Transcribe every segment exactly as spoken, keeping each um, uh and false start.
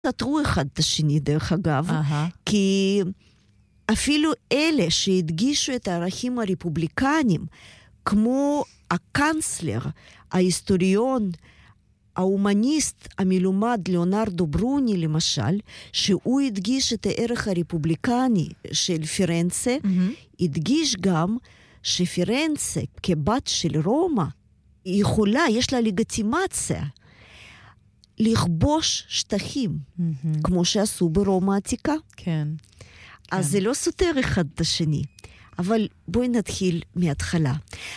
סתרו אחד את השני דרך אגב, Uh-huh. כי אפילו אלה שהדגישו את הערכים הרפובליקניים, כמו הקנצלר, ההיסטוריון, ההומניסט המלומד ליאונרדו ברוני למשל, שהוא הדגיש את הערך הרפובליקני של פירנצה, Mm-hmm. הדגיש גם שפירנצה כבת של רומא, היא יכולה, יש לה לגיטימציה, לכבוש שטחים, Mm-hmm. כמו שעשו ברומא העתיקה. כן. אז כן. זה לא סותר אחד את השני. אבל בואי נתחיל מההתחלה.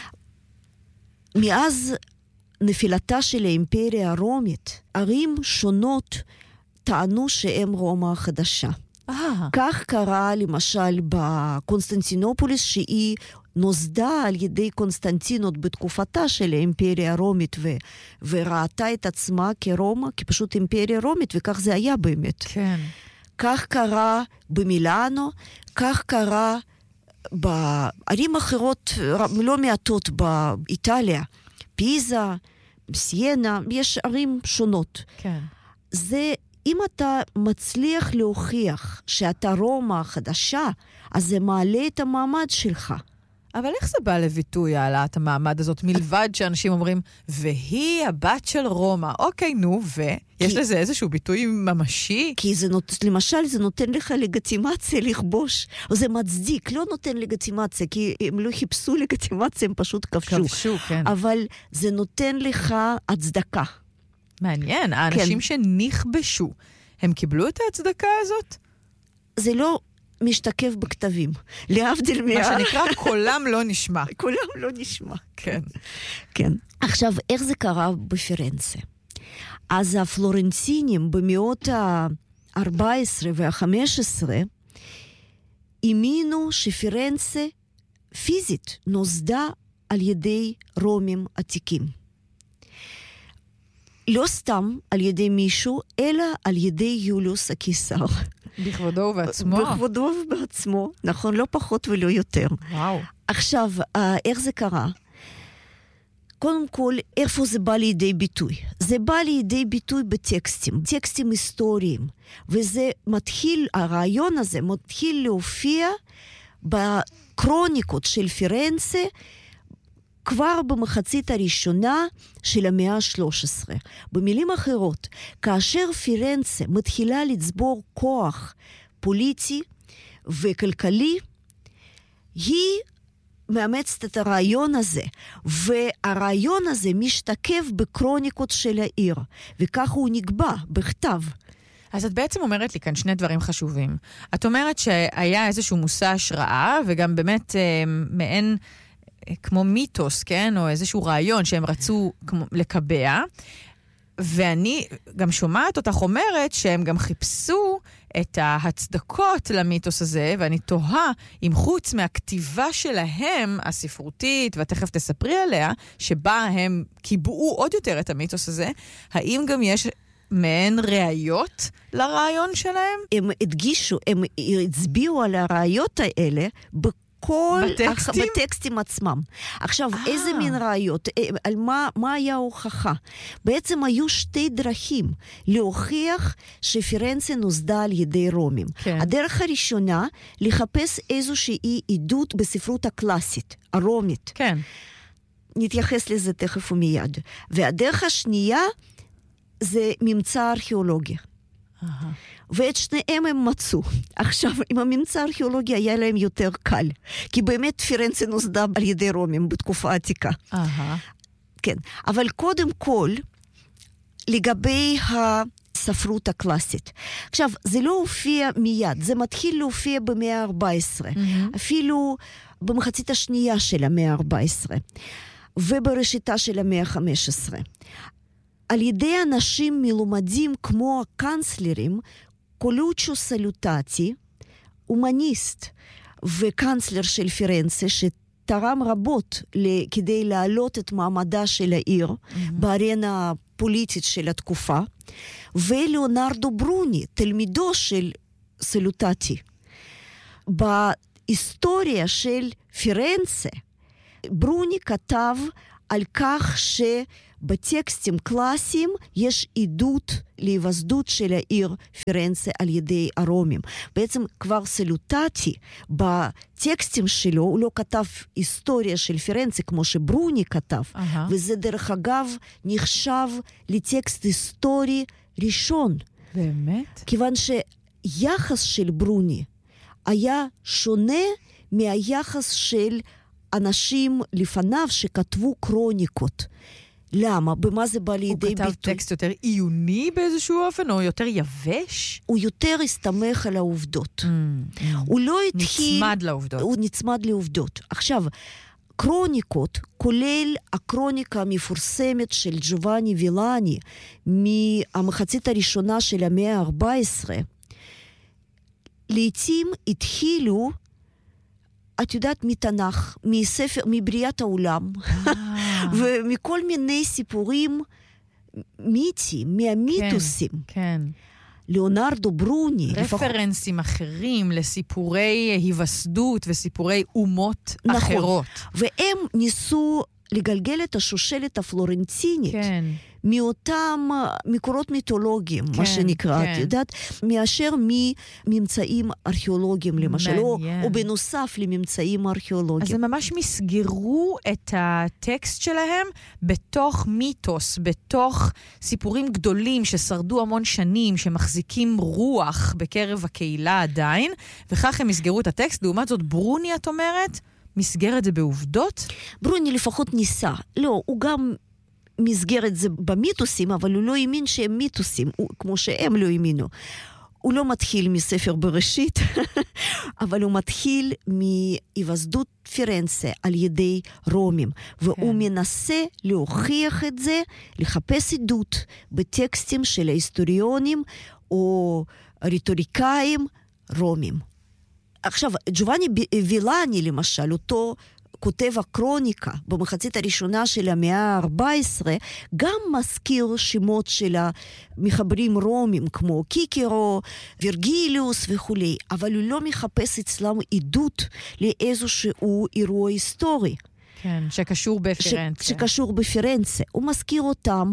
מאז נפילתה של האימפריה הרומית, ערים שונות טענו שהם רומא החדשה. אה, כך קרה למשל בקונסטנטינופוליס, שהיא נוסדה על ידי קונסטנטינות בתקופתה של האימפריה הרומית, ו- וראתה את עצמה כרומא, כפשוט אימפריה רומית, וכך זה היה באמת. כן. כך קרה במילאנו, כך קרה בערים אחרות לא מעטות באיטליה, פיזה, סיינה, יש ערים שונות. כן. זה, אם אתה מצליח להוכיח שאתה רומא החדשה, אז זה מעלה את המעמד שלך. אבל איך זה בא לביטוי, העלאת המעמד הזאת, מלבד שאנשים אומרים, והיא הבת של רומא. אוקיי, נו, ויש כי... לזה איזשהו ביטוי ממשי? כי זה נות... למשל, זה נותן לך לגיטימציה לכבוש, או זה מצדיק, לא נותן לגיטימציה, כי הם לא חיפשו לגיטימציה, הם פשוט כבשו. כבשו, כן. אבל זה נותן לך הצדקה. מעניין, האנשים כן. שנכבשו, הם קיבלו את ההצדקה הזאת? זה לא משתקף בכתבים. להבדיל מה... מה שנקרא, קולם לא נשמע. קולם לא נשמע. כן. כן. עכשיו, איך זה קרה בפירנצה? אז הפלורנטינים במאות ה-ארבע עשרה וה-חמש עשרה האמינו שפירנצה פיזית נוסדה על ידי רומים עתיקים. לא סתם על ידי מישהו, אלא על ידי יוליוס הקיסר. בכבודו ובעצמו. בכבודו ובעצמו, נכון, לא פחות ולא יותר. וואו. עכשיו, איך זה קרה? קודם כל, איפה זה בא לידי ביטוי? זה בא לידי ביטוי בטקסטים, טקסטים היסטוריים, וזה מתחיל, הרעיון הזה מתחיל להופיע בקרוניקות של פירנצה, כבר במחצית הראשונה של המאה ה-שלוש עשרה. במילים אחרות, כאשר פירנצה מתחילה לצבור כוח פוליטי וכלכלי, היא מאמצת את הרעיון הזה, והרעיון הזה משתקף בקרוניקות של העיר, וכך הוא נקבע בכתב. אז את בעצם אומרת לי כאן שני דברים חשובים. את אומרת שהיה איזשהו מושא השראה, וגם באמת אה, מעין כמו מיתוס, כן? או איזשהו רעיון שהם רצו כמו, לקבע, ואני גם שומעת אותך אומרת שהם גם חיפשו את ההצדקות למיתוס הזה, ואני תוהה אם חוץ מהכתיבה שלהם, הספרותית, ותכף תספרי עליה, שבה הם קיבעו עוד יותר את המיתוס הזה, האם גם יש מעין ראיות לרעיון שלהם? הם הדגישו, הם הצביעו על הראיות האלה בכל כל בטקסטים? הח... בטקסטים עצמם. עכשיו, אה. איזה מין ראיות? על מה, מה היה ההוכחה? בעצם היו שתי דרכים להוכיח שפירנצה נוסדה על ידי רומים. כן. הדרך הראשונה, לחפש איזושהי עדות בספרות הקלאסית, הרומית. כן. נתייחס לזה תכף ומיד. והדרך השנייה, זה ממצא ארכיאולוגיה. אהה. ואת שניהם הם מצאו. עכשיו, עם הממצא הארכיאולוגי היה להם יותר קל, כי באמת פירנצה נוסדה על ידי רומים בתקופה העתיקה. אהה. כן, אבל קודם כל, לגבי הספרות הקלאסית. עכשיו, זה לא הופיע מיד, זה מתחיל להופיע במאה ה-ארבע עשרה, Mm-hmm. אפילו במחצית השנייה של המאה ה-ארבע עשרה, ובראשיתה של המאה ה-חמש עשרה. על ידי אנשים מלומדים כמו הקנצלרים, קולוצ'ו סלוטטי, הומניסט וקנצלר של פירנצה, שתרם רבות כדי להעלות את מעמדה של העיר mm-hmm. בארנה הפוליטית של התקופה, ולאונרדו ברוני, תלמידו של סלוטטי. בהיסטוריה של פירנצה, ברוני כתב על כך ש... בטקסטים קלאסיים יש עדות להיווסדות של העיר פירנצה על ידי הרומים. בעצם כבר סלוטטי בטקסטים שלו, הוא לא כתב היסטוריה של פירנצה כמו שברוני כתב, uh-huh. וזה דרך אגב נחשב לטקסט היסטורי ראשון. באמת? כיוון שיחס של ברוני היה שונה מהיחס של אנשים לפניו שכתבו קרוניקות. למה? במה זה בא לידי ביטוי? הוא כתב טקסט יותר עיוני באיזשהו אופן, או יותר יבש? הוא יותר הסתמך על העובדות. Mm, mm. הוא לא התחיל... נצמד לעובדות. הוא נצמד לעובדות. עכשיו, קרוניקות, כולל הקרוניקה המפורסמת של ג'ובאני וילאני, מהמחצית הראשונה של המאה ה-ארבע עשרה, לעתים התחילו, את יודעת, מתנ"ך, מספר, מבריאת העולם, ומכל מיני סיפורים מיתיים, מהמיתוסים. כן, כן. ליאונרדו ברוני. רפרנסים לפח... אחרים לסיפורי היווסדות וסיפורי אומות נכון. אחרות. והם ניסו לגלגל את השושלת הפלורנטינית. כן. מאותם מקורות מיתולוגיים, כן, מה שנקרא, כן. את יודעת, מאשר מממצאים ארכיאולוגיים, למשל, או, או בנוסף לממצאים ארכיאולוגיים. אז הם ממש מסגרו את הטקסט שלהם בתוך מיתוס, בתוך סיפורים גדולים ששרדו המון שנים, שמחזיקים רוח בקרב הקהילה עדיין, וכך הם מסגרו את הטקסט. לעומת זאת, ברוני, את אומרת, מסגר את זה בעובדות? ברוני לפחות ניסה. לא, הוא גם... מסגר את זה במיתוסים, אבל הוא לא האמין שהם מיתוסים, הוא, כמו שהם לא האמינו. הוא לא מתחיל מספר בראשית, אבל הוא מתחיל מהיווסדות פירנצה על ידי רומים, והוא כן. מנסה להוכיח את זה, לחפש עדות בטקסטים של ההיסטוריונים או רטוריקאים רומים. עכשיו, ג'ובאני וילאני למשל, אותו כותב הקרוניקה במחצית הראשונה של המאה ה-ארבע עשרה, גם מזכיר שמות של המחברים רומים, כמו קיקרו, וירגיליוס וכו', אבל הוא לא מחפש אצלם עדות לאיזשהו אירוע היסטורי. כן, שקשור בפירנצה. ש, שקשור בפירנצה. הוא מזכיר אותם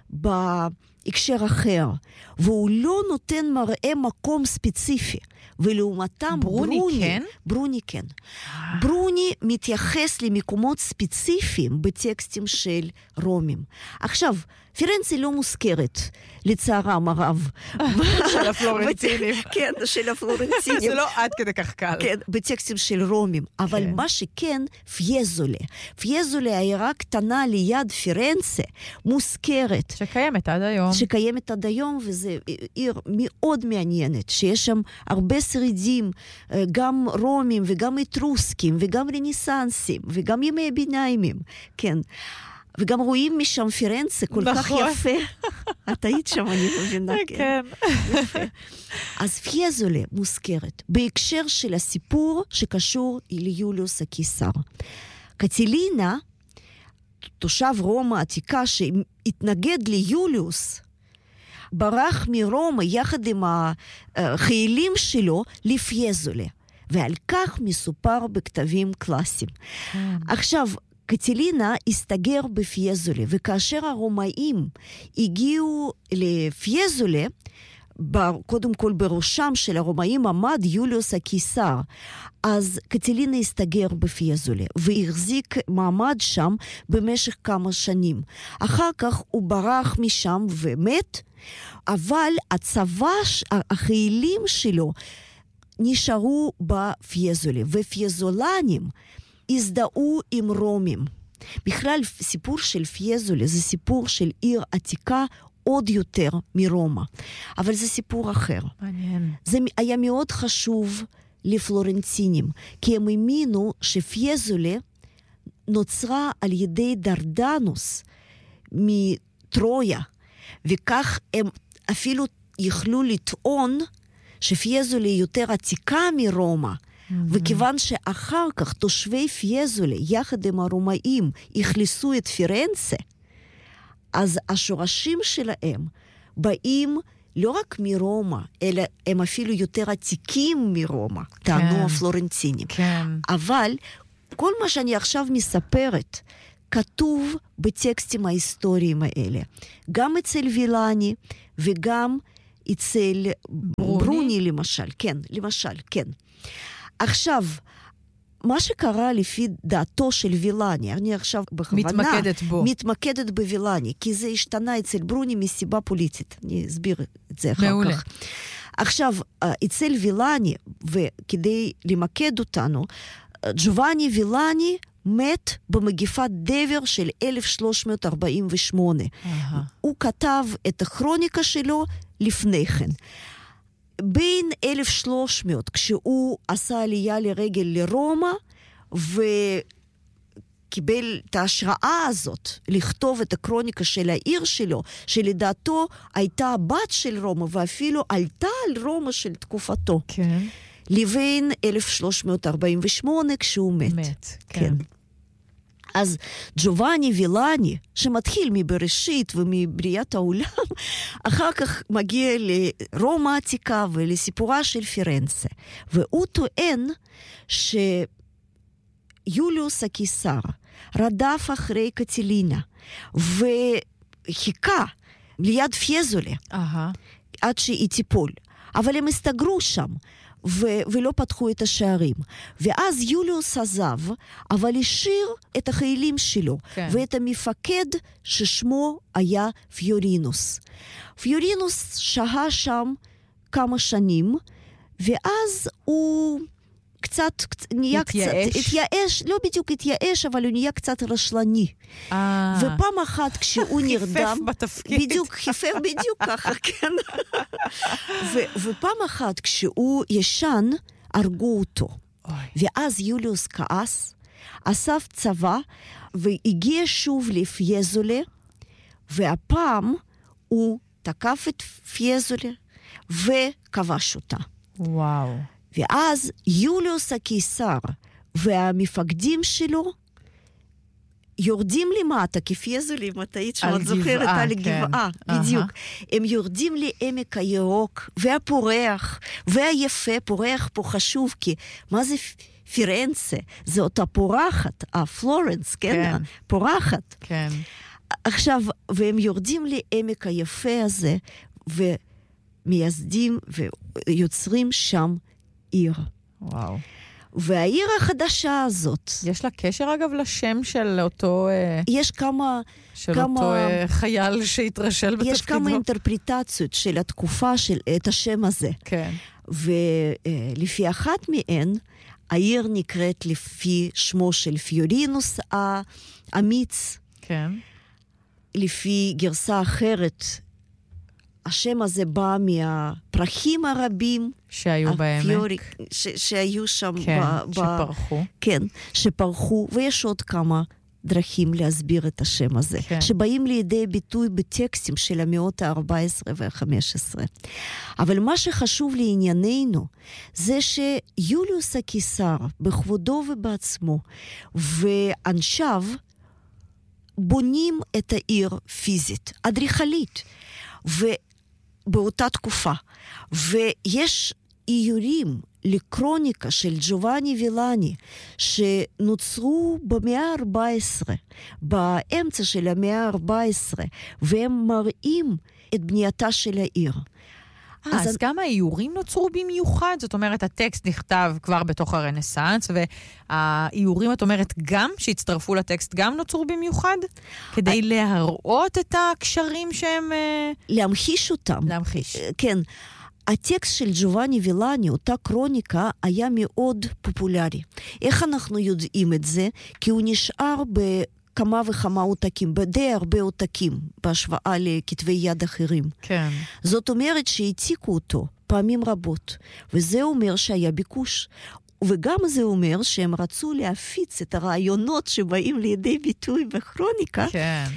בהקשר אחר, והוא לא נותן מראה מקום ספציפי. ולעומתם ברוני, ברוני כן? ברוני כן. ברוני מתייחס למקומות ספציפיים בטקסטים של רומים. עכשיו, פירנצה לא מוזכרת, לצערם הרב. של הפלורנטינים. כן, של הפלורנטינים. זה לא עד כדי כך קל. כן, בטקסטים של רומים. אבל מה שכן, פייזולה. פייזולה, העיירה קטנה ליד פירנצה, מוזכרת. שקיימת עד היום. שקיימת עד היום, וזה עיר מאוד מעניינת, שיש שם הרבה שרידים, גם רומים וגם אטרוסקים, וגם רנסנסים, וגם ימי ביניימים. כן. וגם רואים משם פירנצה כל כך יפה. את היית שם, אני מבינה. כן. יפה. אז פייזולה מוזכרת בהקשר של הסיפור שקשור ליוליוס הקיסר. קטילינה, תושב רומא העתיקה שהתנגד ליוליוס, ברח מרומא יחד עם החיילים שלו לפייזולה. ועל כך מסופר בכתבים קלאסיים. עכשיו, קטילינה הסתגר בפייזולה, וכאשר הרומאים הגיעו לפייזולה, קודם כל בראשם של הרומאים עמד יוליוס הקיסר, אז קטילינה הסתגר בפייזולה, והחזיק מעמד שם במשך כמה שנים. אחר כך הוא ברח משם ומת, אבל הצבא, החיילים שלו, נשארו בפייזולה, ופייזולנים הזדהו עם רומים. בכלל, סיפור של פייזולה זה סיפור של עיר עתיקה עוד יותר מרומא. אבל זה סיפור אחר. מעניין. זה היה מאוד חשוב לפלורנטינים, כי הם האמינו שפייזולה נוצרה על ידי דרדנוס מטרויה, וכך הם אפילו יכלו לטעון שפייזולה יותר עתיקה מרומא, mm-hmm. וכיוון שאחר כך תושבי פייזולה יחד עם הרומאים הכניסו את פירנצה, אז השורשים שלהם באים לא רק מרומא, אלא הם אפילו יותר עתיקים מרומא, טענו הפלורנטינים. כן. אבל כל מה שאני עכשיו מספרת, כתוב בטקסטים ההיסטוריים האלה. גם אצל וילני וגם אצל ברוני, ברוני למשל. כן, למשל, כן. עכשיו, מה שקרה לפי דעתו של וילני, אני עכשיו בכוונה מתמקדת בו. מתמקדת בוילני, כי זה השתנה אצל ברוני מסיבה פוליטית. אני אסביר את זה אחר מעולה. כך. עכשיו, אצל וילני, וכדי למקד אותנו, ג'ובאני וילני מת במגפת דבר של אלף שלוש מאות ארבעים ושמונה. Uh-huh. הוא כתב את הכרוניקה שלו לפני כן. בין אלף ושלוש מאות, כשהוא עשה עלייה לרגל לרומא, וקיבל את ההשראה הזאת לכתוב את הכרוניקה של העיר שלו, שלדעתו הייתה הבת של רומא, ואפילו עלתה על רומא של תקופתו. כן. לבין אלף שלוש מאות ארבעים ושמונה, כשהוא מת. מת, כן. כן. אז ג'ובאני וילני, שמתחיל מבראשית ומבריאת העולם, אחר כך מגיע לרומא העתיקה ולסיפורה של פירנצה. והוא טוען שיוליוס הקיסר רדף אחרי קטילינה, וחיכה ליד פיזולה, אהה. עד שהיא תיפול. אבל הם הסתגרו שם. ו- ולא פתחו את השערים. ואז יוליוס עזב, אבל השאיר את החיילים שלו, כן. ואת המפקד ששמו היה פיורינוס. פיורינוס שהה שם כמה שנים, ואז הוא קצת נהיה התייאש. קצת, התייאש, לא בדיוק התייאש, אבל הוא נהיה קצת רשלני. אה. ופעם אחת כשהוא נרדם, חיפף בתפקיד. בדיוק, חיפף בדיוק ככה, כן. ו- ופעם אחת כשהוא ישן, הרגו אותו. אוי. ואז יוליוס כעס, אסף צבא, והגיע שוב לפייזולה, והפעם הוא תקף את פייזולה, וכבש אותה. וואו. ואז יוליוס הקיסר והמפקדים שלו יורדים למטה, כפי איזולי, מטעית שאת זוכרת, על גבעה, בדיוק. הם יורדים לעמק הירוק, והפורח, והיפה, פורח פה חשוב, כי מה זה פירנצה? זה אותה פורחת, הפלורנס, כן? פורחת. כן. עכשיו, והם יורדים לעמק היפה הזה, ומייסדים ויוצרים שם עיר. וואו. והעיר החדשה הזאת... יש לה קשר, אגב, לשם של אותו... יש כמה... של כמה, אותו חייל שהתרשל בתפקידו. יש כמה אינטרפריטציות של התקופה של את השם הזה. כן. ולפי אחת מהן, העיר נקראת לפי שמו של פיורינוס האמיץ. כן. לפי גרסה אחרת, השם הזה בא מהפרחים הרבים. שהיו בעמק. ש, שהיו שם. כן, ב, שפרחו. ב, כן, שפרחו, ויש עוד כמה דרכים להסביר את השם הזה, כן. שבאים לידי ביטוי בטקסטים של המאות ה-ארבע עשרה וה-חמש עשרה. אבל מה שחשוב לענייננו, זה שיוליוס הקיסר, בכבודו ובעצמו, ואנשיו, בונים את העיר פיזית, אדריכלית, ובאותה תקופה. ויש איורים לקרוניקה של ג'ובאני וילני, שנוצרו במאה ה-ארבע עשרה, באמצע של המאה ה-ארבע עשרה, והם מראים את בנייתה של העיר. אה, אז, אז גם האיורים נוצרו במיוחד? זאת אומרת, הטקסט נכתב כבר בתוך הרנסנס, והאיורים, את אומרת, גם שהצטרפו לטקסט, גם נוצרו במיוחד? כדי להראות את הקשרים שהם... להמחיש אותם. להמחיש. כן. הטקסט של ג'ובאני וילני, אותה קרוניקה, היה מאוד פופולרי. איך אנחנו יודעים את זה? כי הוא נשאר בכמה וכמה עותקים, בדי הרבה עותקים, בהשוואה לכתבי יד אחרים. כן. זאת אומרת שהעתיקו אותו פעמים רבות, וזה אומר שהיה ביקוש. וגם זה אומר שהם רצו להפיץ את הרעיונות שבאים לידי ביטוי בכרוניקה, כן.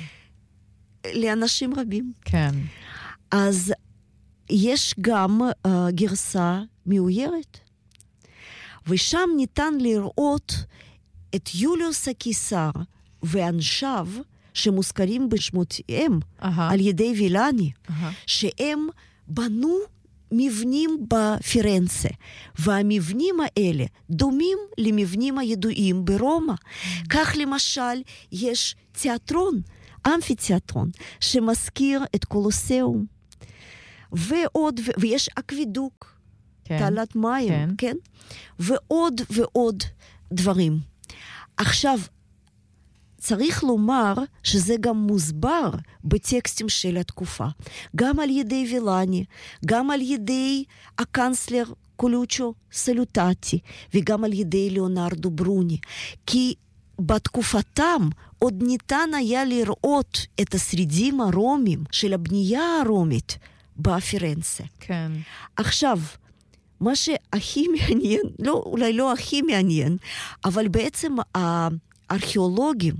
לאנשים רבים. כן. אז יש גם uh, גרסה מאוירת. ושם ניתן לראות את יוליוס הקיסר ואנשיו שמוזכרים בשמותיהם uh-huh. על ידי וילני, uh-huh. שהם בנו מבנים בפירנצה, והמבנים האלה דומים למבנים הידועים ברומא. כך למשל יש תיאטרון, אמפיתיאטרון, שמזכיר את קולוסיאום, ועוד, ו- ויש אקווידוק, כן. תעלת מים, כן. כן? ועוד ועוד דברים. עכשיו, צריך לומר שזה גם מוסבר בטקסטים של התקופה, גם על ידי וילני, גם על ידי הקנצלר קולוצ'ו סלוטטי, וגם על ידי ליאונרדו ברוני, כי בתקופתם עוד ניתן היה לראות את השרידים הרומיים של הבנייה הרומית בפירנצה. כן. עכשיו, מה שהכי מעניין, לא, אולי לא הכי מעניין, אבל בעצם הארכיאולוגים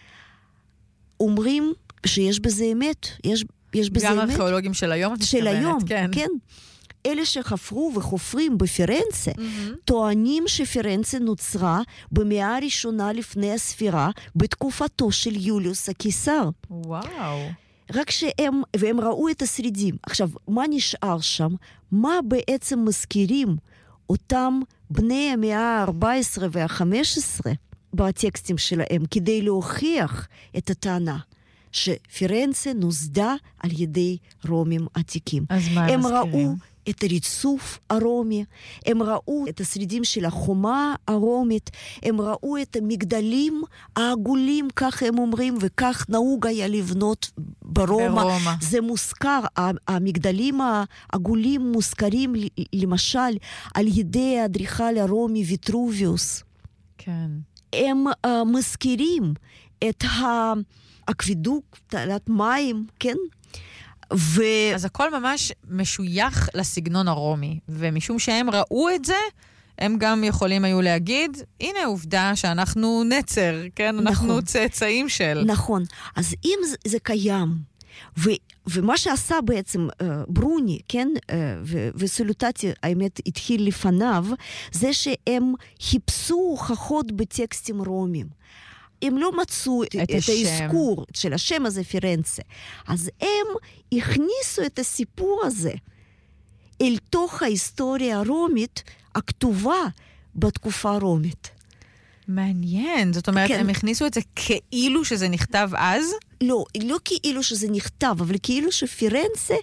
אומרים שיש בזה אמת, יש, יש בזה גם אמת. גם ארכיאולוגים של היום, של מתכוונת, היום, כן. כן. אלה שחפרו וחופרים בפירנצה, mm-hmm. טוענים שפירנצה נוצרה במאה הראשונה לפני הספירה, בתקופתו של יוליוס הקיסר. וואו. רק שהם, והם ראו את השרידים. עכשיו, מה נשאר שם? מה בעצם מזכירים אותם בני המאה ה-ארבע עשרה וה-חמש עשרה בטקסטים שלהם, כדי להוכיח את הטענה שפירנצה נוסדה על ידי רומים עתיקים. אז מה הם מזכירים? ראו את הריצוף הרומי, הם ראו את השרידים של החומה הרומית, הם ראו את המגדלים העגולים, כך הם אומרים, וכך נהוג היה לבנות ברומא. ברומא. זה מוזכר, המגדלים העגולים מוזכרים למשל על ידי האדריכל הרומי ויטרוביוס. כן. הם uh, מזכירים את האקווידוק, תעלת מים, כן? ו... אז הכל ממש משוייך לסגנון הרומי, ומשום שהם ראו את זה, הם גם יכולים היו להגיד, הנה עובדה שאנחנו נצר, כן? נכון. אנחנו צאצאים של. נכון. אז אם זה, זה קיים, ו, ומה שעשה בעצם uh, ברוני, כן? Uh, ו, וסולוטטי, האמת, התחיל לפניו, זה שהם חיפשו הוכחות בטקסטים רומיים. הם לא מצאו את, את האזכור של השם הזה פירנצה. אז הם הכניסו את הסיפור הזה אל תוך ההיסטוריה הרומית הכתובה בתקופה הרומית. מעניין. זאת אומרת, כן. הם הכניסו את זה כאילו שזה נכתב אז? לא, לא כאילו שזה נכתב, אבל כאילו שפירנצה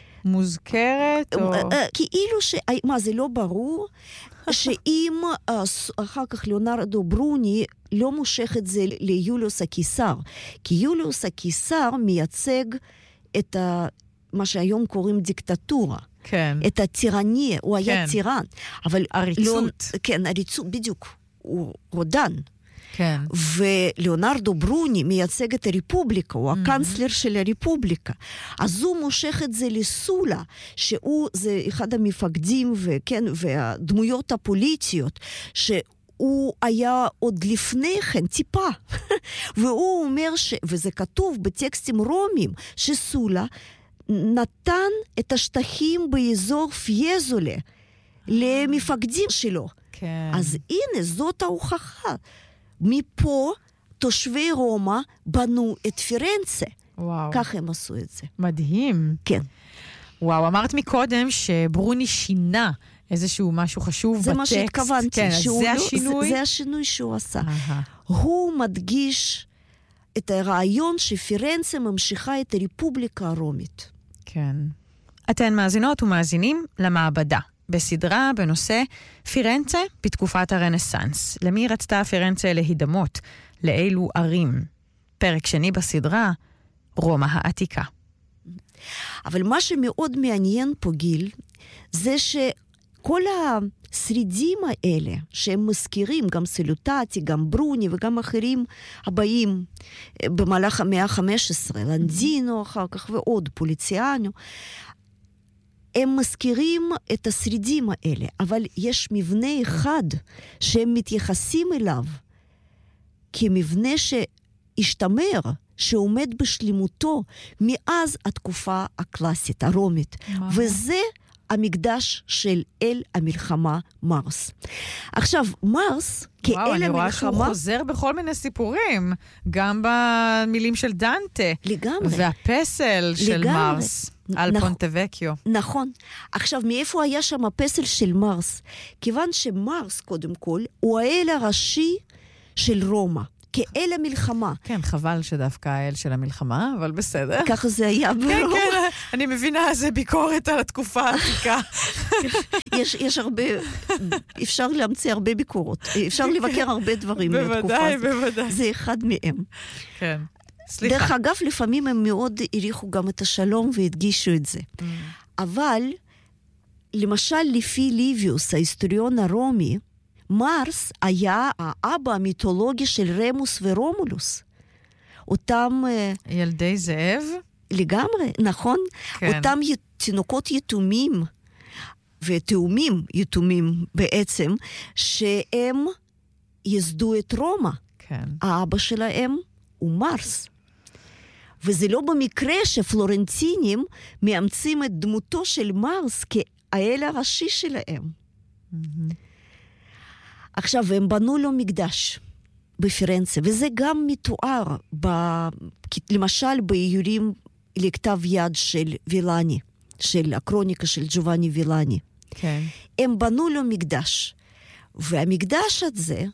מוזכרת או... כאילו ש... מה, זה לא ברור? שאם אחר כך ליאונרדו ברוני לא מושך את זה ליוליוס הקיסר, כי יוליוס הקיסר מייצג את ה... מה שהיום קוראים דיקטטורה. כן. את הטירניה, הוא היה כן. טירן. אבל עריצות. לא... כן, עריצות, בדיוק. הוא רודן. כן. וליאונרדו ברוני מייצג את הרפובליקה, הוא הקנצלר של הרפובליקה. אז הוא מושך את זה לסולה, שהוא זה אחד המפקדים וכן, והדמויות הפוליטיות, שהוא היה עוד לפני כן, טיפה. והוא אומר, ש... וזה כתוב בטקסטים רומיים, שסולה נתן את השטחים באזור פייזולה למפקדים שלו. כן. אז הנה, זאת ההוכחה. מפה תושבי רומא בנו את פירנצה. וואו. כך הם עשו את זה. מדהים. כן. וואו, אמרת מקודם שברוני שינה איזשהו משהו חשוב בטקסט. זה מה שהתכוונתי. כן, אז זה השינוי? זה, זה השינוי שהוא עשה. הוא מדגיש את הרעיון שפירנצה ממשיכה את הרפובליקה הרומית. כן. אתן מאזינות ומאזינים למעבדה. בסדרה בנושא פירנצה בתקופת הרנסנס. למי רצתה פירנצה להידמות? לאילו ערים? פרק שני בסדרה, רומא העתיקה. אבל מה שמאוד מעניין פה, גיל, זה שכל השרידים האלה שהם מזכירים, גם סלוטטי, גם ברוני וגם אחרים הבאים במהלך המאה ה-חמש עשרה, לנדינו אחר כך ועוד, פוליציאנו, הם מזכירים את השרידים האלה, אבל יש מבנה אחד שהם מתייחסים אליו כמבנה שהשתמר, שעומד בשלימותו מאז התקופה הקלאסית, הרומית. מה? וזה המקדש של אל המלחמה מרס. עכשיו, מרס, כאל המלחמה... וואו, אני רואה שהוא חוזר בכל מיני סיפורים, גם במילים של דנטה. לגמרי. והפסל של לגמרי. מרס. על נכ... פונטווקיו. נכון. עכשיו, מאיפה היה שם הפסל של מרס? כיוון שמרס, קודם כל, הוא האל הראשי של רומא. כאל המלחמה. כן, חבל שדווקא האל של המלחמה, אבל בסדר. ככה זה היה ברור. כן, כן, אני מבינה, זה ביקורת על התקופה העתיקה. יש, יש הרבה, אפשר להמציא הרבה ביקורות. אפשר לבקר הרבה דברים מהתקופה הזאת. בוודאי, בוודאי. זה אחד מהם. כן, סליחה. דרך אגב, לפעמים הם מאוד העריכו גם את השלום והדגישו את זה. אבל, למשל, לפי ליביוס, ההיסטוריון הרומי, מרס היה האבא המיתולוגי של רמוס ורומולוס. אותם... ילדי זאב? לגמרי, נכון. כן. אותם תינוקות יתומים, ותאומים יתומים בעצם, שהם יסדו את רומא. כן. האבא שלהם הוא מרס. וזה לא במקרה שפלורנטינים מאמצים את דמותו של מרס כאל הראשי שלהם. Mm-hmm. עכשיו, הם בנו לו מקדש בפירנצה, וזה גם מתואר, ב, למשל, באיורים לכתב יד של וילני, של הקרוניקה של ג'ובאני וילני. כן. הם בנו לו מקדש, והמקדש הזה,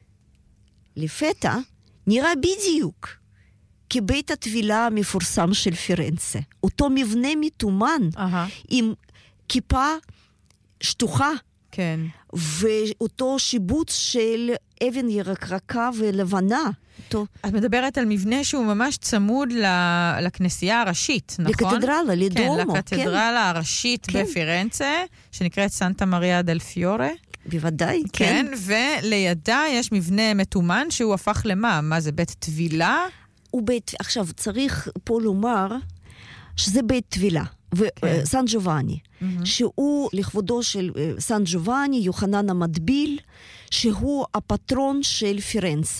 לפתע, נראה בדיוק כבית התפילה המפורסם של פירנצה. אותו מבנה מתומן, uh-huh. עם כיפה שטוחה, כן. ואותו שיבוץ של אבן ירקרקה ולבנה. אותו... את מדברת על מבנה שהוא ממש צמוד לכנסייה הראשית, נכון? לקתדרלה, לדומו. כן, לקתדרלה כן. הראשית כן. בפירנצה, שנקראת סנטה מריה דל פיורה. בוודאי, כן. כן, ולידה יש מבנה מתומן שהוא הפך למה? מה זה, בית טבילה? הוא בית, עכשיו, צריך פה לומר שזה בית טבילה. וסן ג'ובאני, mm-hmm. שהוא לכבודו של סן ג'ובאני, יוחנן המטביל, שהוא הפטרון של פירנצה.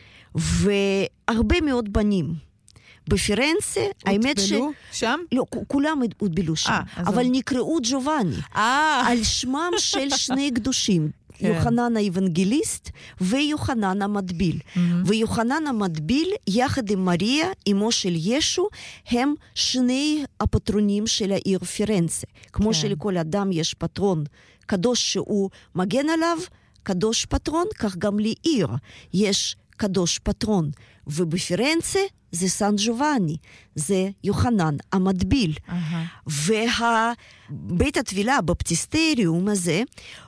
והרבה מאוד בנים. בפירנצה, האמת ש... הוטבלו שם? לא, כולם הוטבלו שם, 아, אבל הוא... נקראו ג'ובאני, 아. על שמם של שני קדושים. כן. יוחנן האבנגליסט ויוחנן המטביל. Mm-hmm. ויוחנן המטביל, יחד עם מריה, אמו של ישו, הם שני הפטרונים של העיר פירנצה. כמו כן. שלכל אדם יש פטרון קדוש שהוא מגן עליו, קדוש פטרון, כך גם לעיר יש קדוש פטרון. ובפירנצה זה סן ג'ובאני, זה יוחנן המטביל. Uh-huh. ובית התפילה בפטיסטריום הזה,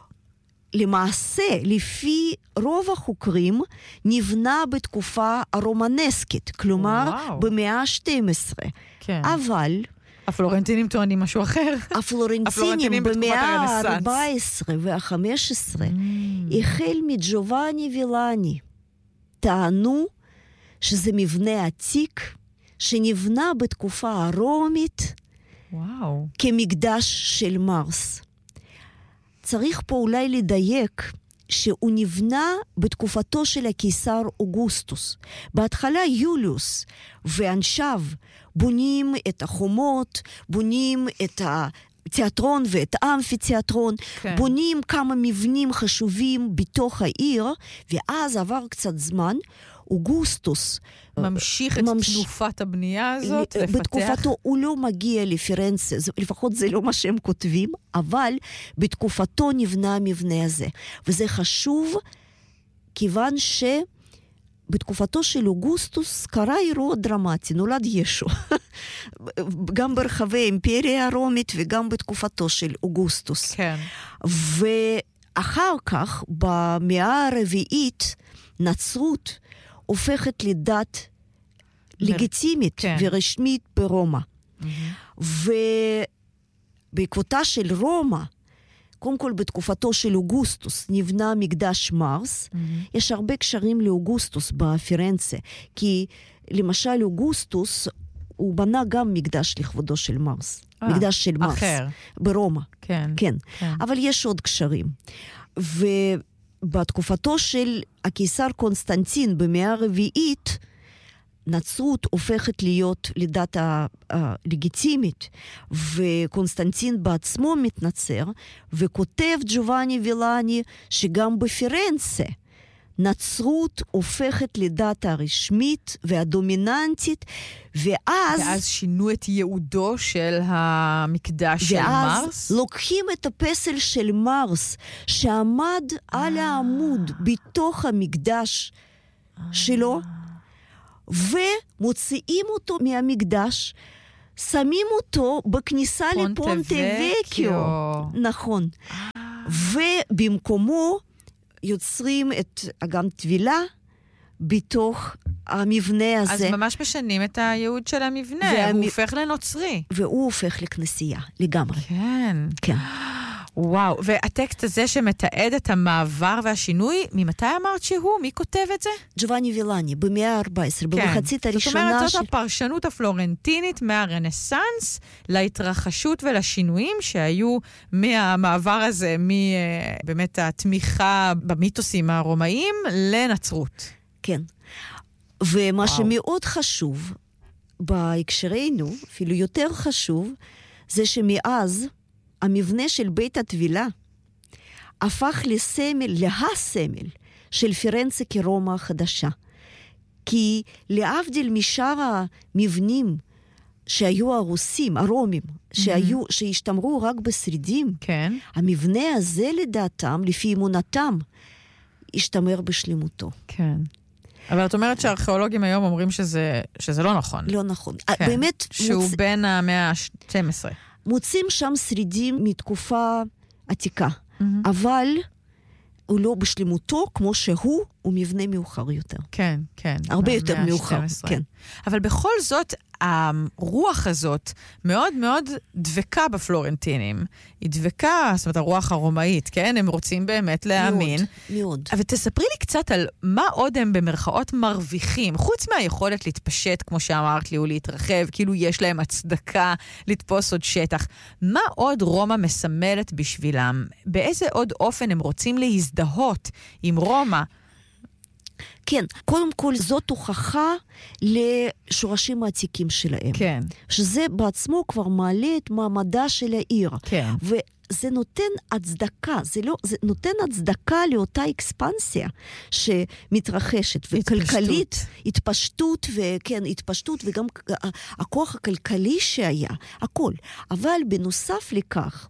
למעשה, לפי רוב החוקרים, נבנה בתקופה הרומנסקית, כלומר, וואו. במאה ה-שתים עשרה. כן. אבל... הפלורנטינים טוענים משהו אחר. הפלורנטינים במאה ה-ארבע עשרה וה-חמש עשרה, mm. החל מג'ובאני וילני, טענו שזה מבנה עתיק, שנבנה בתקופה הרומית, וואו. כמקדש של מרס. צריך פה אולי לדייק שהוא נבנה בתקופתו של הקיסר אוגוסטוס. בהתחלה יוליוס ואנשיו בונים את החומות, בונים את התיאטרון ואת האמפיתיאטרון, כן. בונים כמה מבנים חשובים בתוך העיר, ואז עבר קצת זמן, אוגוסטוס ממשיך את ממש... תנופת הבנייה הזאת, לפתח. בתקופתו הוא לא מגיע לפירנצה, לפחות זה לא מה שהם כותבים, אבל בתקופתו נבנה המבנה הזה. וזה חשוב, כיוון שבתקופתו של אוגוסטוס קרה אירוע דרמטי, נולד ישו. גם ברחבי האימפריה הרומית וגם בתקופתו של אוגוסטוס. כן. ואחר כך, במאה הרביעית, נצרות הופכת לדת לגיטימית כן. ורשמית ברומא. Mm-hmm. ובעקבותה של רומא, קודם כל בתקופתו של אוגוסטוס, נבנה מקדש מרס. Mm-hmm. יש הרבה קשרים לאוגוסטוס בפירנצה, כי למשל אוגוסטוס, הוא בנה גם מקדש לכבודו של מרס. 아, מקדש של מרס. אחר. ברומא. כן. כן. כן. אבל יש עוד קשרים. ו... בתקופתו של הקיסר קונסטנטין במאה הרביעית, נצרות הופכת להיות לדת הלגיטימית, וקונסטנטין בעצמו מתנצר, וכותב ג'ובאני וילני שגם בפירנצה נצרות הופכת לדת הרשמית והדומיננטית, ואז... ואז שינו את ייעודו של המקדש של מרס? ואז לוקחים את הפסל של מרס, שעמד על העמוד בתוך המקדש שלו, ומוציאים אותו מהמקדש, שמים אותו בכניסה לפונטה וקיו. נכון. ובמקומו יוצרים את אגם טבילה בתוך המבנה הזה. אז ממש משנים את הייעוד של המבנה, והמ... הוא הופך לנוצרי. והוא הופך לכנסייה, לגמרי. כן. כן. וואו, והטקסט הזה שמתעד את המעבר והשינוי, ממתי אמרת שהוא? מי כותב את זה? ג'ובאני וילאני, במאה ה-ארבע עשרה, כן. במחצית הראשונה זאת אומרת, של... זאת הפרשנות הפלורנטינית מהרנסנס להתרחשות ולשינויים שהיו מהמעבר הזה, מבאמת התמיכה במיתוסים הרומאיים לנצרות. כן. ומה וואו. שמאוד חשוב בהקשרנו, אפילו יותר חשוב, זה שמאז המבנה של בית הטבילה הפך לסמל, להסמל של פירנצה כרומא החדשה. כי להבדיל משאר המבנים שהיו הרוסים, הרומים, שהיו, mm-hmm. שהשתמרו רק בשרידים, כן. המבנה הזה לדעתם, לפי אמונתם, השתמר בשלמותו. כן. אבל את אומרת שהארכיאולוגים היום אומרים שזה, שזה לא נכון. לא נכון. כן. באמת... שהוא מוצ... בין המאה ה-שתים עשרה. מוצאים שם שרידים מתקופה עתיקה, mm-hmm. אבל הוא לא בשלמותו כמו שהוא, הוא מבנה מאוחר יותר. כן, כן. הרבה יותר מאוחר, כן. אבל בכל זאת, הרוח הזאת מאוד מאוד דבקה בפלורנטינים. היא דבקה, זאת אומרת, הרוח הרומאית, כן? הם רוצים באמת להאמין. מאוד, מאוד. אבל תספרי לי קצת על מה עוד הם במרכאות מרוויחים, חוץ מהיכולת להתפשט, כמו שאמרת לי, או להתרחב, כאילו יש להם הצדקה לתפוס עוד שטח. מה עוד רומא מסמלת בשבילם? באיזה עוד אופן הם רוצים להזדהות עם רומא? כן, קודם כל זאת הוכחה לשורשים העתיקים שלהם. כן. שזה בעצמו כבר מעלה את מעמדה של העיר. כן. וזה נותן הצדקה, זה לא, זה נותן הצדקה לאותה אקספנסיה שמתרחשת. וכלכלית, התפשטות, וכן, התפשטות, וגם הכוח הכלכלי שהיה, הכל. אבל בנוסף לכך,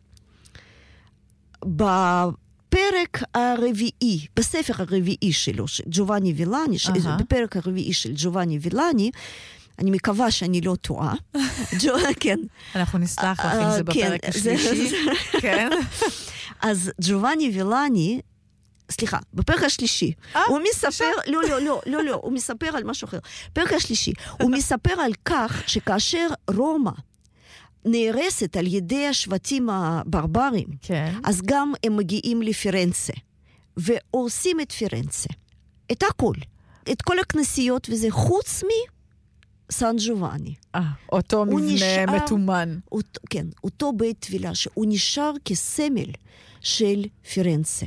ב... בפרק הרביעי, בספר הרביעי שלו, ג'ובאני וילאני, uh-huh. בפרק הרביעי של ג'ובאני וילאני, אני מקווה שאני לא טועה. כן. אנחנו נסלח לך אם זה בפרק השלישי. כן. אז ג'ובאני וילאני, סליחה, בפרק השלישי, הוא מספר, לא, לא, לא, לא, לא, הוא מספר על משהו אחר. בפרק השלישי, הוא מספר על כך שכאשר רומא נהרסת על ידי השבטים הברברים, כן. אז גם הם מגיעים לפירנצה, ועושים את פירנצה. את הכל. את כל הכנסיות, וזה חוץ מסן ג'ובאני. אה, אותו מבנה נשאר, מתומן. אותו, כן, אותו בית תפילה, שהוא נשאר כסמל של פירנצה,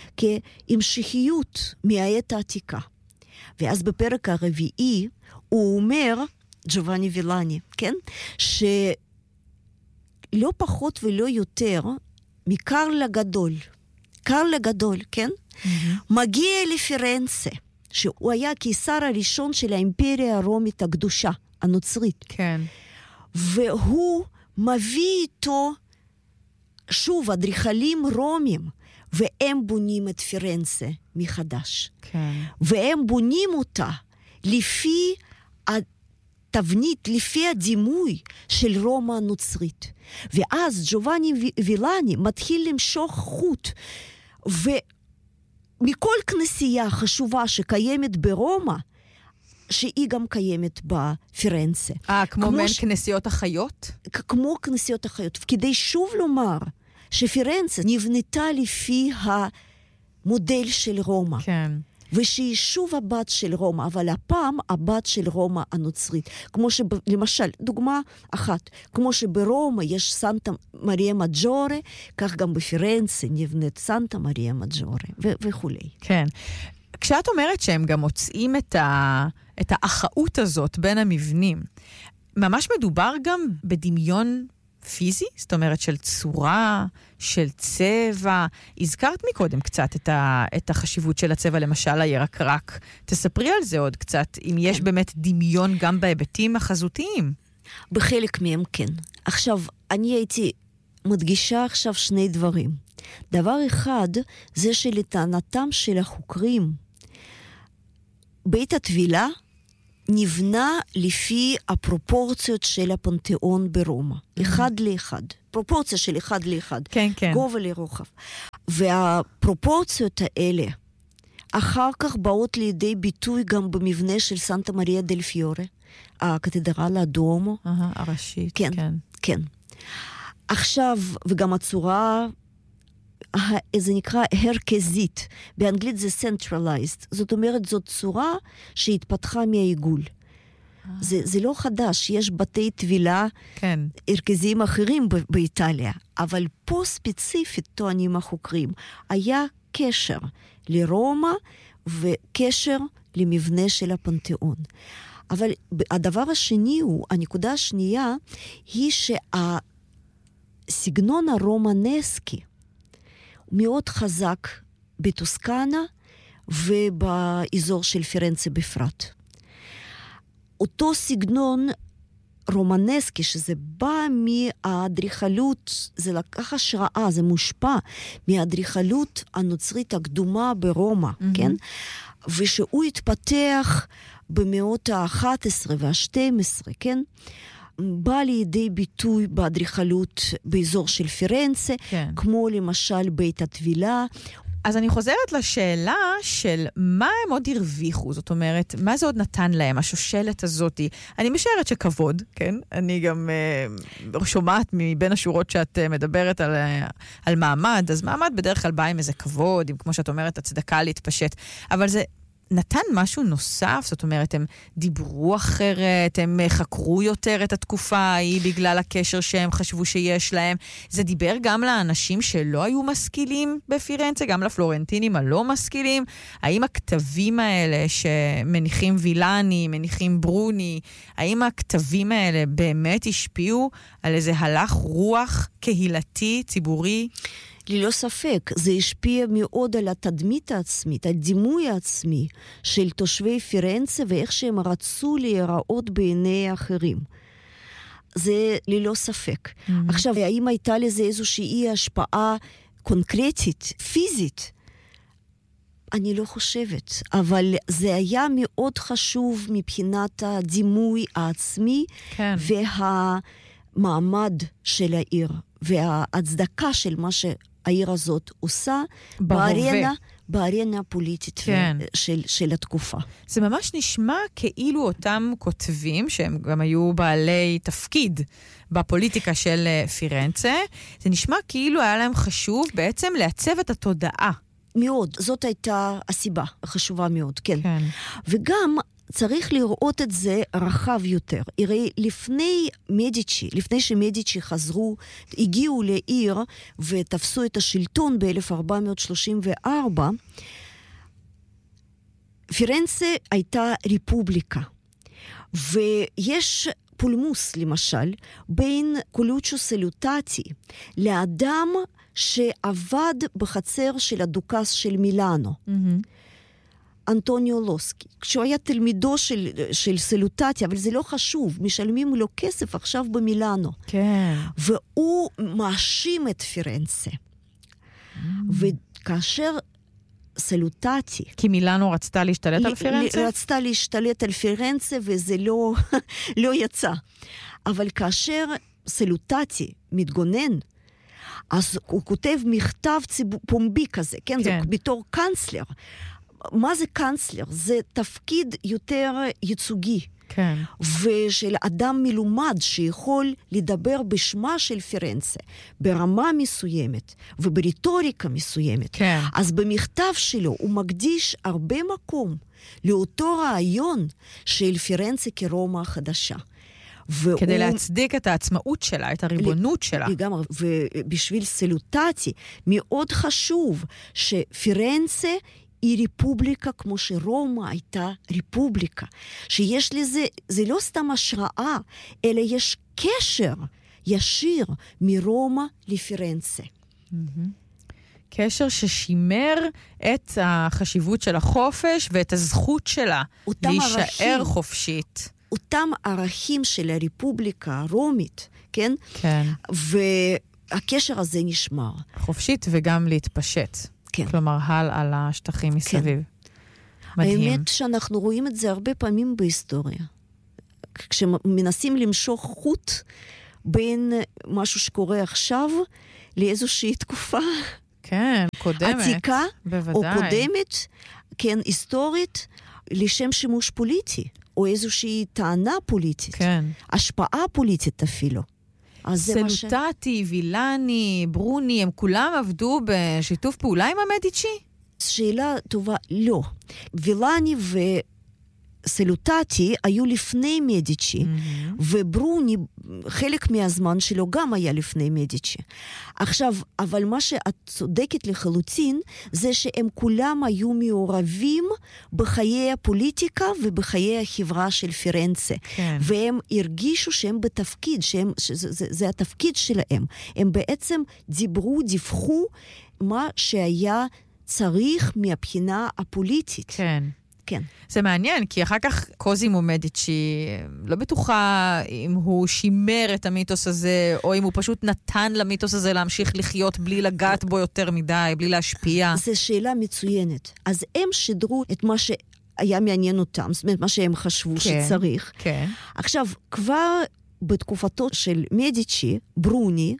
כהמשכיות מהעת העתיקה. ואז בפרק הרביעי, הוא אומר, ג'ובאני וילאני, כן? ש... לא פחות ולא יותר מקרל הגדול. קרל הגדול, כן? Mm-hmm. מגיע לפירנצה, שהוא היה קיסר הראשון של האימפריה הרומית הקדושה, הנוצרית. כן. והוא מביא איתו, שוב, אדריכלים רומים, והם בונים את פירנצה מחדש. כן. והם בונים אותה לפי תבנית, לפי הדימוי של רומא הנוצרית. ואז ג'ובאני וילאני מתחיל למשוך חוט, ומכל כנסייה חשובה שקיימת ברומא, שהיא גם קיימת בפירנצה. אה, כמו מעין ש... כנסיות החיות? כמו כנסיות החיות. כדי שוב לומר שפירנצה נבנתה לפי המודל של רומא. כן. ושהיא שוב הבת של רומא, אבל הפעם הבת של רומא הנוצרית. כמו שלמשל, דוגמה אחת, כמו שברומא יש סנטה מריה מג'ורה, כך גם בפירנצה נבנית סנטה מריה מג'ורה, ו- וכו'. כן. כשאת אומרת שהם גם מוצאים את, ה- את האחאות הזאת בין המבנים, ממש מדובר גם בדמיון פיזי? זאת אומרת של צורה, של צבע. הזכרת מקודם קצת את, ה, את החשיבות של הצבע, למשל הירקרק. תספרי על זה עוד קצת, אם יש כן. באמת דמיון גם בהיבטים החזותיים. בחלק מהם כן. עכשיו, אני הייתי מדגישה עכשיו שני דברים. דבר אחד, זה שלטענתם של החוקרים, בית הטבילה נבנה לפי הפרופורציות של הפנתיאון ברומא. Mm-hmm. אחד לאחד. פרופורציה של אחד לאחד. כן, כן. גובה לרוחב. והפרופורציות האלה, אחר כך באות לידי ביטוי גם במבנה של סנטה מריה דל פיורה, הקתדרלה הדואמו. Uh-huh, הראשית, כן. כן. כן. עכשיו, וגם הצורה, זה נקרא הרכזית. באנגלית זה centralized. זאת אומרת, זאת צורה שהתפתחה מהעיגול. זה, זה לא חדש. יש בתי טבילה כן. הרכזיים אחרים ב- באיטליה. אבל פה ספציפית, טוענים החוקרים, היה קשר לרומא וקשר למבנה של הפנתיאון. אבל הדבר השני הוא, הנקודה השנייה, היא שהסגנון הרומנסקי מאוד חזק בטוסקנה ובאזור של פירנצה בפרט. אותו סגנון רומנסקי, שזה בא מהאדריכלות, זה לקח השראה, זה מושפע מהאדריכלות הנוצרית הקדומה ברומא, mm-hmm. כן? ושהוא התפתח במאות ה-אחת עשרה וה-שתים עשרה, כן? בא לידי ביטוי באדריכלות באזור של פירנצה, כן. כמו למשל בית הטבילה. אז אני חוזרת לשאלה של מה הם עוד הרוויחו, זאת אומרת, מה זה עוד נתן להם, השושלת הזאת? אני משערת שכבוד, כן? אני גם uh, שומעת מבין השורות שאת uh, מדברת על, uh, על מעמד, אז מעמד בדרך כלל בא עם איזה כבוד, עם, כמו שאת אומרת, הצדקה להתפשט, אבל זה נתן משהו נוסף, זאת אומרת, הם דיברו אחרת, הם חקרו יותר את התקופה ההיא בגלל הקשר שהם חשבו שיש להם. זה דיבר גם לאנשים שלא היו משכילים בפירנצה, גם לפלורנטינים הלא משכילים. האם הכתבים האלה שמניחים וילני, מניחים ברוני, האם הכתבים האלה באמת השפיעו על איזה הלך רוח קהילתי, ציבורי? ללא ספק, זה השפיע מאוד על התדמית העצמית, על דימוי העצמי של תושבי פירנצה ואיך שהם רצו להיראות בעיני האחרים. זה ללא ספק. Mm-hmm. עכשיו, האם הייתה לזה איזושהי השפעה קונקרטית, פיזית? אני לא חושבת, אבל זה היה מאוד חשוב מבחינת הדימוי העצמי כן. והמעמד של העיר וההצדקה של מה ש... העיר הזאת עושה בארנה, בארנה הפוליטית כן. של, של התקופה. זה ממש נשמע כאילו אותם כותבים, שהם גם היו בעלי תפקיד בפוליטיקה של פירנצה, זה נשמע כאילו היה להם חשוב בעצם לעצב את התודעה. מאוד, זאת הייתה הסיבה החשובה מאוד, כן. כן. וגם צריך לראות את זה רחב יותר. הרי לפני מדיצ'י, לפני שמדיצ'י חזרו, הגיעו לעיר ותפסו את השלטון ב-אלף ארבע מאות שלושים וארבע, פירנצה הייתה ריפובליקה. ויש פולמוס, למשל, בין קולוצ'ו סלוטטי לאדם שעבד בחצר של הדוכס של מילאנו. Mm-hmm. אנטוניו לוסקי, כשהוא היה תלמידו של, של סלוטטי, אבל זה לא חשוב, משלמים לו כסף עכשיו במילאנו. כן. והוא מאשים את פירנצה. Mm. וכאשר סלוטטי... כי מילאנו רצתה להשתלט על פירנצה? רצתה להשתלט על פירנצה, וזה לא, לא יצא. אבל כאשר סלוטטי מתגונן, אז הוא כותב מכתב ציבור, פומבי כזה, כן? כן. זה בתור קאנצלר. מה זה קאנצלר? זה תפקיד יותר ייצוגי. כן. ושל אדם מלומד שיכול לדבר בשמה של פירנצה, ברמה מסוימת ובריטוריקה מסוימת. כן. אז במכתב שלו הוא מקדיש הרבה מקום לאותו רעיון של פירנצה כרומא החדשה. כדי והוא... להצדיק את העצמאות שלה, את הריבונות שלה. לגמרי, ובשביל סלוטטי מאוד חשוב שפירנצה היא ריפובליקה כמו שרומא הייתה ריפובליקה. שיש לזה, זה לא סתם השראה, אלא יש קשר ישיר מרומא לפירנצה. קשר ששימר את החשיבות של החופש ואת הזכות שלה להישאר ערכים, חופשית. אותם ערכים של הרפובליקה הרומית, כן? כן. והקשר הזה נשמר. חופשית וגם להתפשט. כן. כלומר, הל על השטחים מסביב. כן. מדהים. האמת שאנחנו רואים את זה הרבה פעמים בהיסטוריה. כשמנסים למשוך חוט בין משהו שקורה עכשיו לאיזושהי תקופה כן, קודמת. עתיקה, בוודאי. או קודמת, כן, היסטורית, לשם שימוש פוליטי, או איזושהי טענה פוליטית. כן. השפעה פוליטית אפילו. סלוטטי, וילני, ברוני, הם כולם עבדו בשיתוף פעולה עם המדיצ'י? שאלה טובה, לא. וילני וסלוטטי היו לפני מדיצ'י, mm-hmm. וברוני, חלק מהזמן שלו גם היה לפני מדיצ'י. עכשיו, אבל מה שאת צודקת לחלוטין, זה שהם כולם היו מעורבים בחיי הפוליטיקה ובחיי החברה של פירנצה. כן. והם הרגישו שהם בתפקיד, שהם, שזה, זה, זה התפקיד שלהם. הם בעצם דיברו, דיווחו מה שהיה צריך מהבחינה הפוליטית. כן. כן. זה מעניין, כי אחר כך קוזימו מדיצ'י, לא בטוחה אם הוא שימר את המיתוס הזה, או אם הוא פשוט נתן למיתוס הזה להמשיך לחיות בלי לגעת בו יותר מדי, בלי להשפיע. זו שאלה מצוינת. אז הם שידרו את מה שהיה מעניין אותם, זאת אומרת, מה שהם חשבו כן, שצריך. כן. עכשיו, כבר בתקופתו של מדיצ'י, ברוני,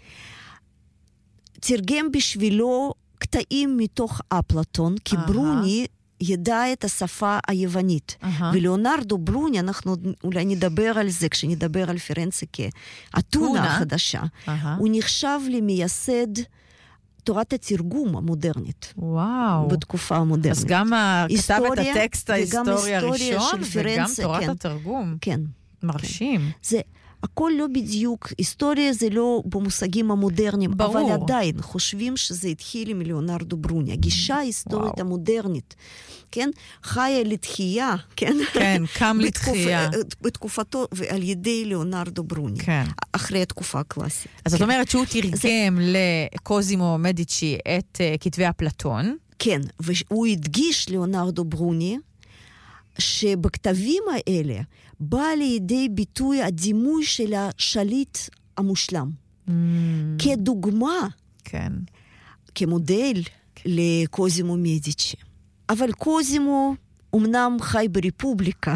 תרגם בשבילו קטעים מתוך אפלטון, כי uh-huh. ברוני ידע את השפה היוונית. Uh-huh. ולאונרדו ברוני, אנחנו אולי נדבר על זה, כשנדבר על פירנצה כאתונה החדשה, uh-huh. הוא נחשב למייסד תורת התרגום המודרנית. וואו. בתקופה המודרנית. אז גם כתב את הטקסט ההיסטורי הראשון, וגם תורת כן. התרגום. כן. מרשים. כן. זה... הכל לא בדיוק, היסטוריה זה לא במושגים המודרניים, ברור. אבל עדיין חושבים שזה התחיל עם ליאונרדו ברוני. הגישה ההיסטורית וואו. המודרנית, כן? חיה לתחייה, כן? כן, קם לתחייה. בתקופתו, ועל ידי ליאונרדו ברוני. כן. אחרי התקופה הקלאסית. אז כן. זאת אומרת שהוא תרגם זה... לקוזימו מדיצ'י את uh, כתבי אפלטון. כן, והוא הדגיש ליאונרדו ברוני, שבכתבים האלה בא לידי ביטוי הדימוי של השליט המושלם. Mm. כדוגמה, כן. כמודל לקוזימו מדיצ'י. אבל קוזימו אמנם חי ברפובליקה,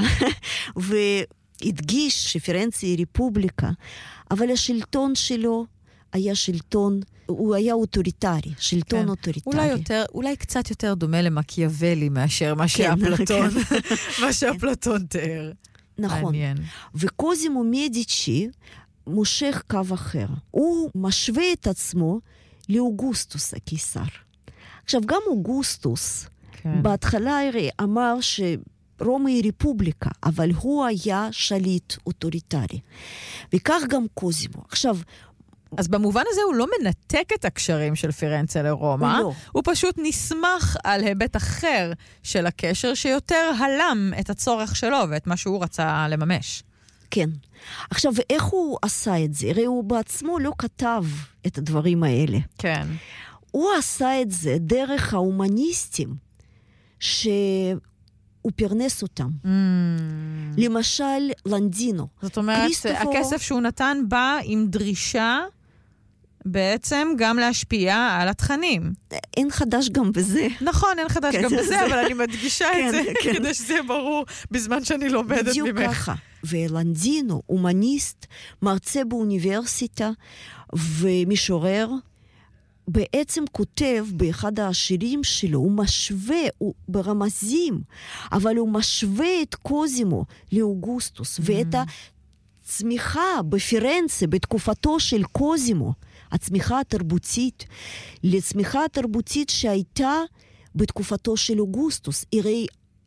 והדגיש שפירנצה היא רפובליקה, אבל השלטון שלו היה שלטון, הוא היה אוטוריטרי, שלטון כן. אוטוריטרי. אולי, יותר, אולי קצת יותר דומה למקיאוולי מאשר מה שאפלטון, כן. מה שאפלטון תיאר. נכון. מעניין. וקוזימו מדיצ'י מושך קו אחר. הוא משווה את עצמו לאוגוסטוס הקיסר. עכשיו, גם אוגוסטוס, כן. בהתחלה הרי אמר שרומא היא רפובליקה, אבל הוא היה שליט אוטוריטרי. וכך גם קוזימו. עכשיו, אז במובן הזה הוא לא מנתק את הקשרים של פירנצה לרומא, לא. הוא פשוט נסמך על היבט אחר של הקשר שיותר הלם את הצורך שלו ואת מה שהוא רצה לממש. כן. עכשיו, ואיך הוא עשה את זה? הרי הוא בעצמו לא כתב את הדברים האלה. כן. הוא עשה את זה דרך ההומניסטים שהוא פרנס אותם. Mm. למשל, לנדינו. זאת אומרת, כריסטופו... הכסף שהוא נתן בא עם דרישה בעצם גם להשפיע על התכנים. אין חדש גם בזה. נכון, אין חדש גם בזה, אבל אני מדגישה את זה, כדי שזה יהיה ברור בזמן שאני לומדת ממך. בדיוק ככה. ולנדינו, הומניסט, מרצה באוניברסיטה ומשורר, בעצם כותב באחד השירים שלו, הוא משווה, הוא ברמזים, אבל הוא משווה את קוזימו לאוגוסטוס, mm-hmm. ואת הצמיחה בפירנצה, בתקופתו של קוזימו, הצמיחה התרבותית, לצמיחה התרבותית שהייתה בתקופתו של אוגוסטוס. הרי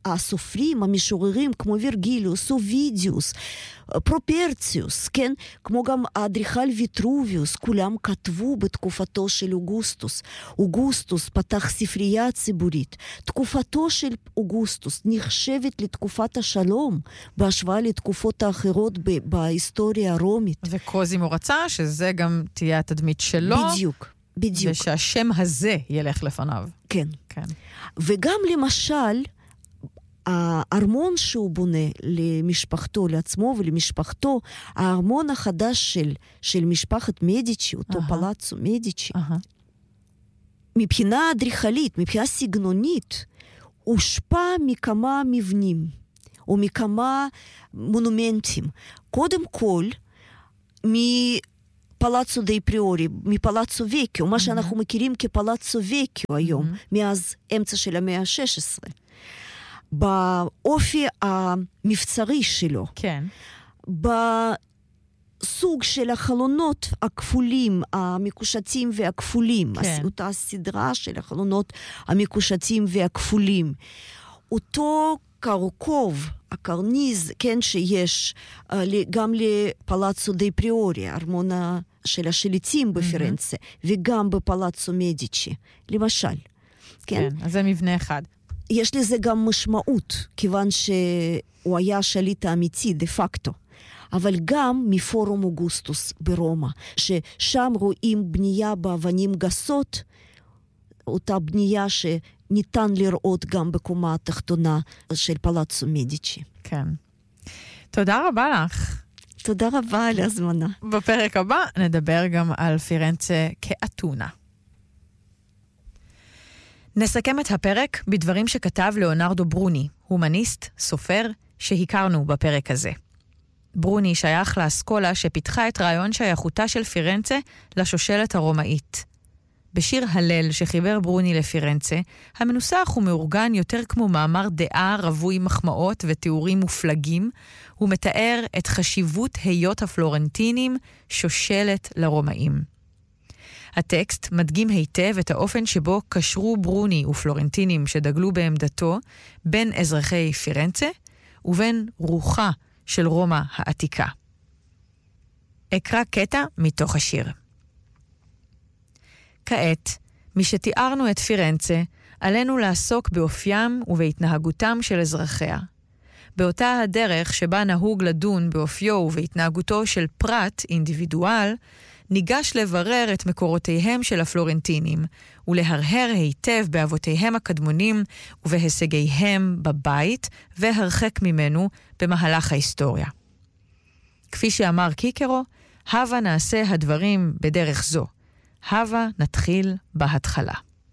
הסופרים, המשוררים, כמו וירגיליוס, אובידיוס, פרופרציוס, כן? כמו גם האדריכל ויטרוביוס, כולם כתבו בתקופתו של אוגוסטוס. אוגוסטוס פתח ספרייה ציבורית. תקופתו של אוגוסטוס נחשבת לתקופת השלום, בהשוואה לתקופות האחרות ב- בהיסטוריה הרומית. וקוזימו רצה שזה גם תהיה התדמית שלו. בדיוק, בדיוק. ושהשם הזה ילך לפניו. כן. כן. וגם למשל, הארמון שהוא בונה למשפחתו, לעצמו ולמשפחתו, הארמון החדש של, של משפחת מדיצ'י, אותו uh-huh. פלאצו מדיצ'י, uh-huh. מבחינה אדריכלית, מבחינה סגנונית, הושפע מכמה מבנים, או מכמה מונומנטים. קודם כל, מפלאצו די פריורי, מפלאצו וקיו, מה שאנחנו מכירים כפלאצו וקיו היום, מאז אמצע של המאה ה-שש עשרה. באופי המבצרי שלו. כן. בסוג של החלונות הכפולים, המקושטים והכפולים. כן. אותה סדרה של החלונות המקושטים והכפולים. אותו קרקוב, הקרניז, כן, שיש גם לפלאצו די פריורי, ארמון של השליטים בפירנצה, mm-hmm. וגם בפלאצו מדיצ'י, למשל. כן, כן, אז זה מבנה אחד. יש לזה גם משמעות, כיוון שהוא היה שליט האמיתי, דה פקטו. אבל גם מפורום אוגוסטוס ברומא, ששם רואים בנייה באבנים גסות, אותה בנייה שניתן לראות גם בקומה התחתונה של פלאצו מדיצ'י. כן. תודה רבה לך. תודה רבה על ההזמנה. בפרק הבא נדבר גם על פירנצה כאתונה. נסכם את הפרק בדברים שכתב ליאונרדו ברוני, הומניסט, סופר, שהכרנו בפרק הזה. ברוני שייך לאסכולה שפיתחה את רעיון שייכותה של פירנצה לשושלת הרומאית. בשיר הלל שחיבר ברוני לפירנצה, המנוסח ומאורגן יותר כמו מאמר דעה רווי מחמאות ותיאורים מופלגים, הוא מתאר את חשיבות היות הפלורנטינים שושלת לרומאים. הטקסט מדגים היטב את האופן שבו קשרו ברוני ופלורנטינים שדגלו בעמדתו בין אזרחי פירנצה ובין רוחה של רומא העתיקה. אקרא קטע מתוך השיר. כעת, משתיארנו את פירנצה, עלינו לעסוק באופיים ובהתנהגותם של אזרחיה. באותה הדרך שבה נהוג לדון באופיו ובהתנהגותו של פרט אינדיבידואל, ניגש לברר את מקורותיהם של הפלורנטינים, ולהרהר היטב באבותיהם הקדמונים ובהישגיהם בבית, והרחק ממנו במהלך ההיסטוריה. כפי שאמר קיקרו, הווה נעשה הדברים בדרך זו. הווה נתחיל בהתחלה.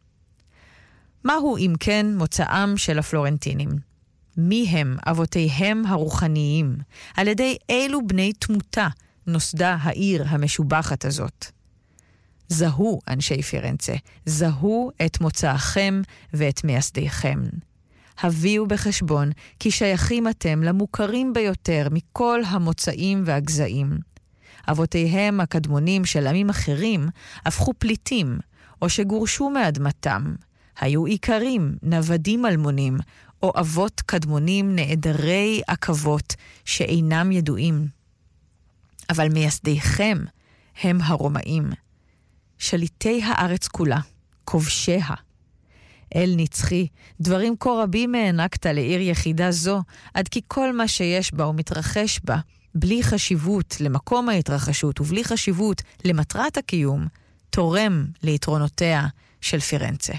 מהו אם כן מוצאם של הפלורנטינים? מי הם אבותיהם הרוחניים? על ידי אילו בני תמותה נוסדה העיר המשובחת הזאת? זהו, אנשי פירנצה, זהו את מוצאכם ואת מייסדיכם. הביאו בחשבון כי שייכים אתם למוכרים ביותר מכל המוצאים והגזעים. אבותיהם הקדמונים של עמים אחרים הפכו פליטים, או שגורשו מאדמתם. היו עיקרים, נוודים אלמונים, או אבות קדמונים נעדרי עקבות שאינם ידועים. אבל מייסדיכם הם הרומאים, שליטי הארץ כולה, כובשיה. אל נצחי, דברים כה רבים הענקת לעיר יחידה זו, עד כי כל מה שיש בה ומתרחש בה, בלי חשיבות למקום ההתרחשות ובלי חשיבות למטרת הקיום, תורם ליתרונותיה של פירנצה.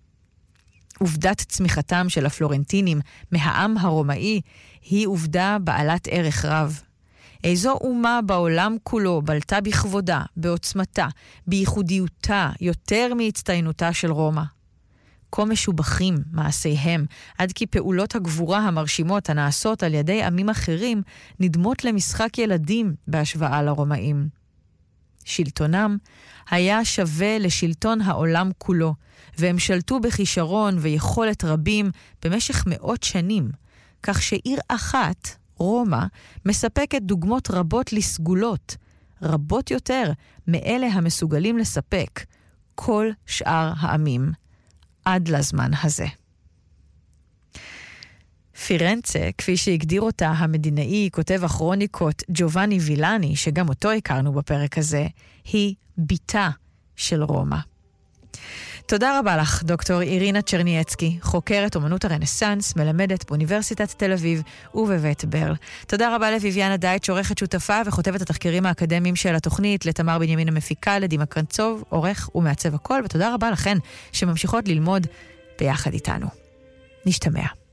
עובדת צמיחתם של הפלורנטינים מהעם הרומאי היא עובדה בעלת ערך רב. איזו אומה בעולם כולו בלטה בכבודה, בעוצמתה, בייחודיותה, יותר מהצטיינותה של רומא. כה משובחים מעשיהם, עד כי פעולות הגבורה המרשימות הנעשות על ידי עמים אחרים נדמות למשחק ילדים בהשוואה לרומאים. שלטונם היה שווה לשלטון העולם כולו, והם שלטו בכישרון ויכולת רבים במשך מאות שנים, כך שעיר אחת, רומא, מספקת דוגמות רבות לסגולות, רבות יותר מאלה המסוגלים לספק כל שאר העמים, עד לזמן הזה. פירנצה, כפי שהגדיר אותה המדינאי, כותב הכרוניקות ג'ובאני וילני, שגם אותו הכרנו בפרק הזה, היא ביתה של רומא. תודה רבה לך, דוקטור אירינה צ'רניאצקי, חוקרת אומנות הרנסנס, מלמדת באוניברסיטת תל אביב ובבית ברל. תודה רבה לויביאנה דייט, שעורכת שותפה וכותבת התחקירים האקדמיים של התוכנית, לתמר בנימין המפיקה, לדימה קרנצוב, עורך ומעצב הכל, ותודה רבה לכן שממשיכות ללמוד ביחד איתנו. נשתמע.